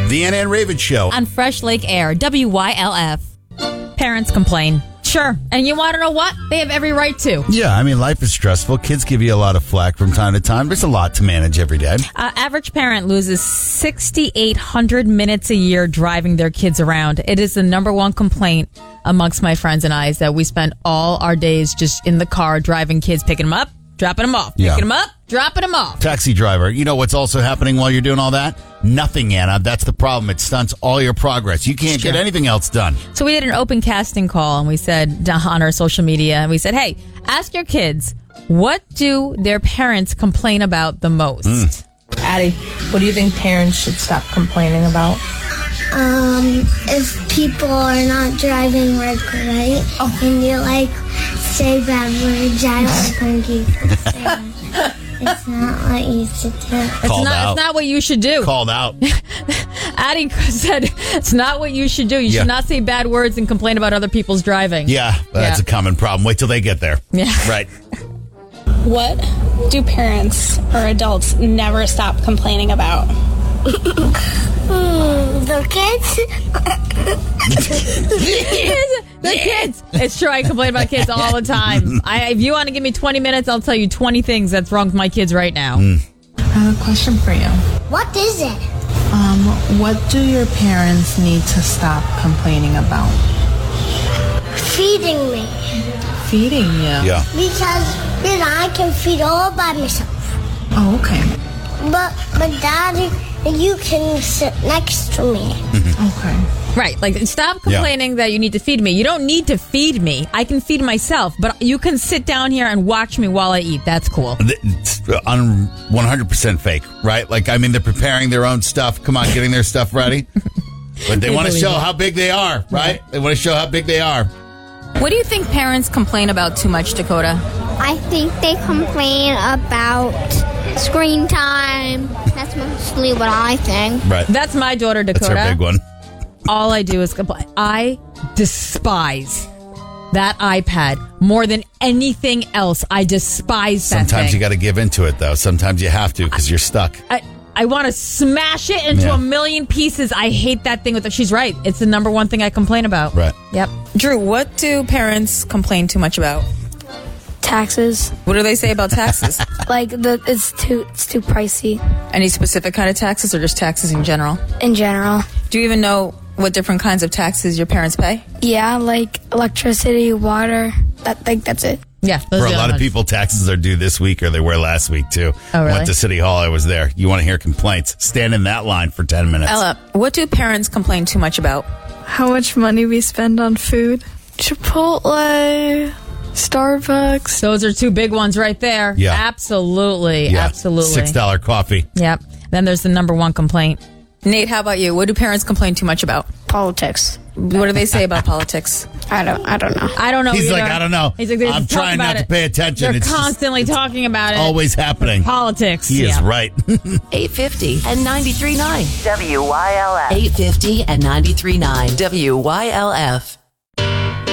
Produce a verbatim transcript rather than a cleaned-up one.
The Ann and Raven Show. On Fresh Lake Air, W Y L F. Parents complain. Sure. And you want to know what? They have every right to. Yeah, I mean, life is stressful. Kids give you a lot of flack from time to time. There's a lot to manage every day. Uh, average parent loses six thousand eight hundred minutes a year driving their kids around. It is the number one complaint amongst my friends and I is that we spend all our days just in the car driving kids, picking them up, dropping them off, Yeah. picking them up, dropping them off. Taxi driver. You know what's also happening while you're doing all that? Nothing, Anna. That's the problem. It stunts all your progress. You can't get anything else done. So we did an open casting call and we said on our social media, and we said, hey, ask your kids, what do their parents complain about the most? Mm. Addie, what do you think parents should stop complaining about? Um, if people are not driving right, oh. and you like say bad words, I don't think you can say that. It's not what you should do. It's Called not, out. it's not what you should do. Called out. Addie said it's not what you should do. You Yeah. should not say bad words and complain about other people's driving. Yeah, that's Yeah. a common problem. Wait till they get there. Yeah. Right. What do parents or adults never stop complaining about? Hmm, the kids? The kids. It's true. I complain about kids all the time. I, if you want to give me twenty minutes, I'll tell you twenty things that's wrong with my kids right now. Mm. I have a question for you. What is it? Um, what do your parents need to stop complaining about? Feeding me. Feeding you? Yeah. Because then I can feed all by myself. Oh, okay. But, but Daddy, you can sit next to me. Okay. Right. Like, stop complaining that you need to feed me. You don't need to feed me. I can feed myself, but you can sit down here and watch me while I eat. That's cool. It's un- one hundred percent fake, right? Like, I mean, they're preparing their own stuff. Come on, getting their stuff ready. But they want to show how big they are, right? They want to show how big they are. What do you think parents complain about too much, Dakota? I think they complain about screen time. That's mostly what I think. Right. That's my daughter, That's Dakota. her big one. All I do is complain. I despise that iPad more than anything else. I despise that Sometimes thing. you got to give into it, though. Sometimes you have to because you're stuck. I, I want to smash it into Yeah. a million pieces. I hate that thing with it. She's right. It's the number one thing I complain about. Right. Yep. Drew, what do parents complain too much about? Taxes. What do they say about taxes? Like the it's too it's too pricey Any specific kind of taxes or just taxes in general? in general. Do you even know what different kinds of taxes your parents pay? Yeah, like electricity, water. That like that's it. Yeah. those For are a the lot of ones. people, taxes are due this week or they were last week, too. Oh, really? Went to City Hall. I was there. You want to hear complaints? Stand in that line for ten minutes. Ella, what do parents complain too much about? How much money we spend on food. Chipotle, Starbucks. Those are two big ones right there. Yeah. Absolutely. Yeah. Absolutely. six dollar coffee. Yep. Then there's the number one complaint. Nate, how about you? What do parents complain too much about? Politics. What do they say about politics? I don't I don't know. I don't know. He's either. like, I don't know. He's like, they I'm just talk trying about not to it. pay attention. They're It's just- constantly talking about it. Always happening. Politics. He is Yeah. right. eight fifty and ninety-three point nine W Y L F. eight fifty and ninety-three point nine W Y L F.